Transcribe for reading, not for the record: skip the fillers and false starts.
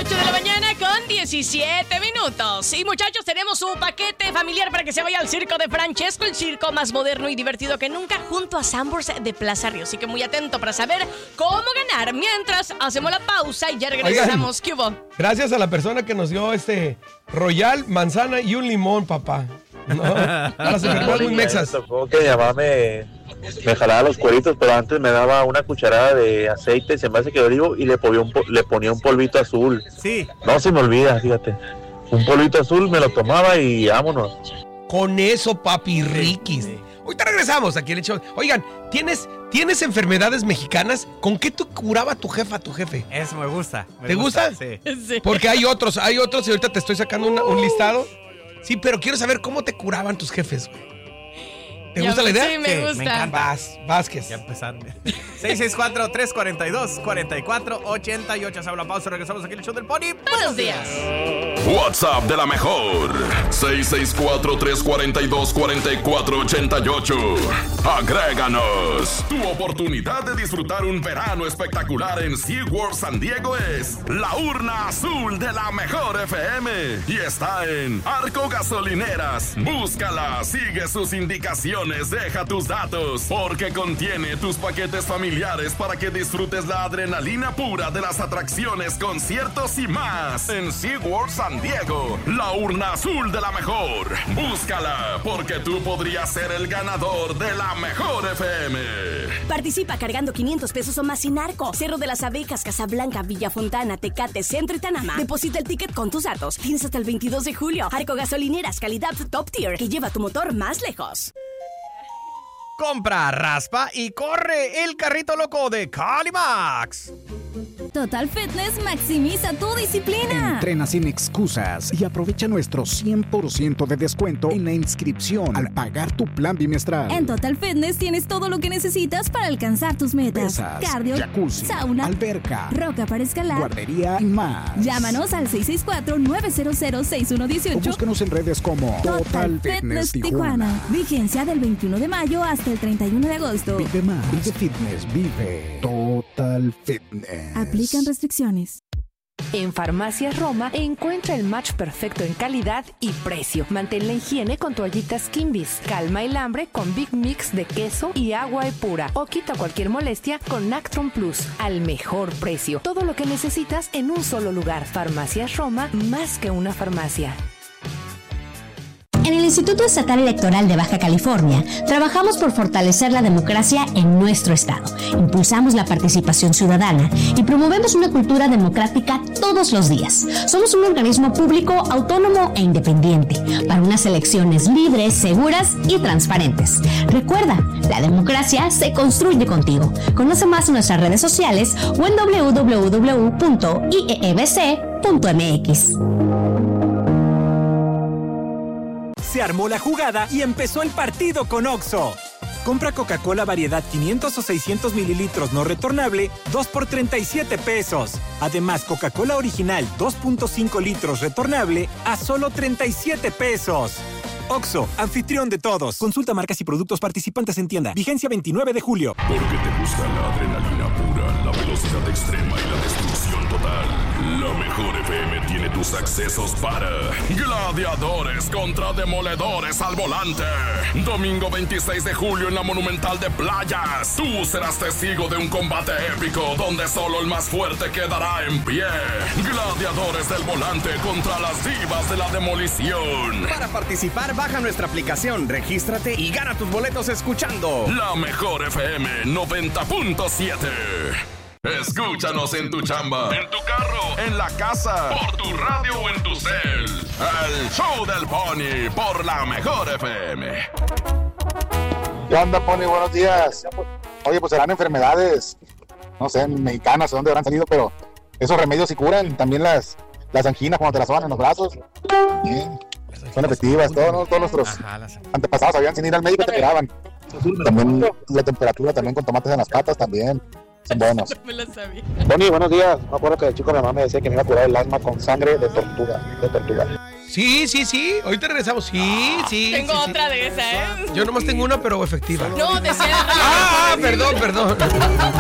8 de la mañana con 17 minutos. Y muchachos, tenemos un paquete familiar para que se vaya al Circo de Francesco, el circo más moderno y divertido que nunca, junto a Sanborns de Plaza Río. Así que muy atento para saber cómo ganar. Mientras hacemos la pausa y ya regresamos. ¿Qué hubo? Gracias a la persona que nos dio Royal, manzana y un limón, papá. No, las enfermedades muy mexas. Me tocó que mi mamá me jalaba los cueritos, pero antes me daba una cucharada de aceite, se me hace que olivo, y le ponía un polvito azul. Sí. No se me olvida, fíjate. Un polvito azul, me lo tomaba y vámonos. Con eso, papi riquis. Sí. Ahorita regresamos aquí en el show. Oigan, ¿tienes enfermedades mexicanas? ¿Con qué tú curaba tu jefa, tu jefe? Eso me gusta. ¿Te gusta? Sí. Sí. Porque hay otros y ahorita te estoy sacando un listado. Sí, pero quiero saber cómo te curaban tus jefes, güey. ¿Te gusta la idea? Sí, me gusta. Me encanta. Vázquez. Ya empezando. 664-342-4488. Se habla pausa. Regresamos aquí en el show del Pony. Buenos días. WhatsApp de la mejor. 664-342-4488. Agréganos. Tu oportunidad de disfrutar un verano espectacular en SeaWorld San Diego es la urna azul de la mejor FM. Y está en Arco Gasolineras. Búscala, sigue sus indicaciones, deja tus datos, porque contiene tus paquetes familiares para que disfrutes la adrenalina pura de las atracciones, conciertos y más. En SeaWorld San Diego, la urna azul de la mejor. Búscala, porque tú podrías ser el ganador de la mejor FM. Participa cargando 500 pesos o más sin Arco. Cerro de las Abejas, Casablanca, Villafontana, Tecate, Centro y Tanama. Deposita el ticket con tus datos. Tienes hasta el 22 de julio. Arco Gasolineras, calidad top tier, que lleva tu motor más lejos. Compra, raspa y corre el carrito loco de Calimax. Total Fitness maximiza tu disciplina. Entrena sin excusas y aprovecha nuestro 100% de descuento en la inscripción al pagar tu plan bimestral. En Total Fitness tienes todo lo que necesitas para alcanzar tus metas. Pesas, Cardio, jacuzzi, sauna, alberca, roca para escalar, guardería y más. Llámanos al 664-900-6118 o búscanos en redes como Total Fitness Tijuana. Vigencia del 21 de mayo hasta el 31 de agosto. Vive más, vive fitness, vive Total Fitness. Aplican restricciones. En Farmacias Roma encuentra el match perfecto en calidad y precio. Mantén la higiene con toallitas Kimbis. Calma el hambre con Big Mix de queso y agua epura. O quita cualquier molestia con Nactron Plus al mejor precio. Todo lo que necesitas en un solo lugar. Farmacias Roma, más que una farmacia. En el Instituto Estatal Electoral de Baja California, trabajamos por fortalecer la democracia en nuestro estado. Impulsamos la participación ciudadana y promovemos una cultura democrática todos los días. Somos un organismo público, autónomo e independiente, para unas elecciones libres, seguras y transparentes. Recuerda, la democracia se construye contigo. Conoce más en nuestras redes sociales o en www.iebc.mx. Se armó la jugada y empezó el partido con Oxxo. Compra Coca-Cola variedad 500 o 600 mililitros no retornable, 2 por 37 pesos. Además, Coca-Cola original 2.5 litros retornable a solo 37 pesos. Oxxo, anfitrión de todos. Consulta marcas y productos participantes en tienda. Vigencia 29 de julio. Porque te gusta la adrenalina pura, la velocidad extrema y la destrucción total. La mejor FM tiene tus accesos para Gladiadores contra Demoledores al volante. Domingo 26 de julio en la Monumental de Playas. Tú serás testigo de un combate épico donde solo el más fuerte quedará en pie. Gladiadores del volante contra las divas de la demolición. Para participar, baja nuestra aplicación, regístrate y gana tus boletos escuchando La mejor FM 90.7. Escúchanos en tu chamba, en tu carro, en la casa, por tu radio o en tu cel. El show del Pony por la mejor FM. ¿Qué onda, Pony? Buenos días. Oye, pues serán enfermedades, no sé, mexicanas o dónde habrán salido, pero esos remedios sí curan. También las anginas cuando te las soban en los brazos. Bien. Son efectivas, todos nuestros antepasados sabían, sin ir al médico te curaban. También la temperatura, también con tomates en las patas, también son buenos. Me lo sabía. Bonnie, buenos días. Me acuerdo que el chico de mi mamá me decía que me iba a curar el asma con sangre de tortuga. Sí. Ahorita regresamos. Sí. Tengo otra de esa, ¿eh? Yo nomás tengo una, pero efectiva. No, decía. Perdón.